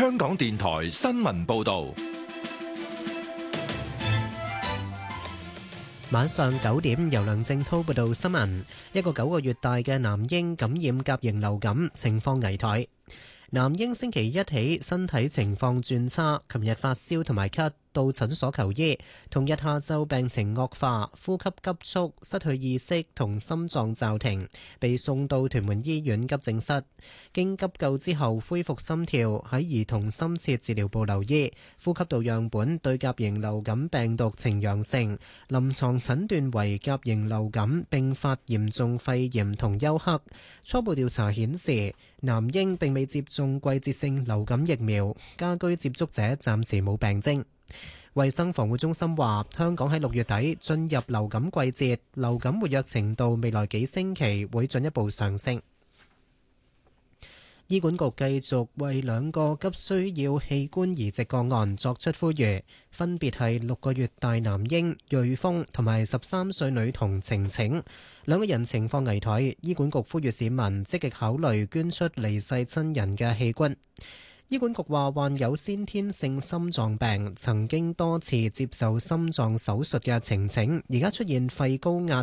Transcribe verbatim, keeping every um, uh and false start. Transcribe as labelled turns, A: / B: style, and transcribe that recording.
A: 香港電台新聞報道。
B: 晚上九點，由梁正濤報道新聞。一個九個月大嘅男嬰感染甲型流感，情況危殆。男嬰星期一起身體情況轉差，琴日發燒同埋咳，到診所求醫，同日下晝病情惡化，呼吸急促，失去意識同心臟驟停，被送到屯門醫院急症室。經急救之後恢復心跳，喺兒童深切治療部留醫。呼吸道樣本對甲型流感病毒呈陽性，臨床診斷為甲型流感並發嚴重肺炎同休克。初步調查顯示，男嬰並未接種季節性流感疫苗，家居接觸者暫時冇病徵。衛生防護中心話，香港喺六月底進入流感季節，流感活躍程度未來幾星期會進一步上升。醫管局繼續為兩個急需要器官移植個案作出呼籲，分別係六個月大男嬰瑞豐同埋十三歲女童晴晴，兩個人情況危殆。醫管局呼籲市民積極考慮捐出離世親人嘅器官。醫管局話，患有先天性心臟病，曾經多次接受心臟手術嘅晴晴，而家出現肺高壓